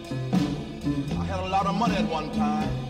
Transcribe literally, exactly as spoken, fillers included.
I had a lot of money at one time.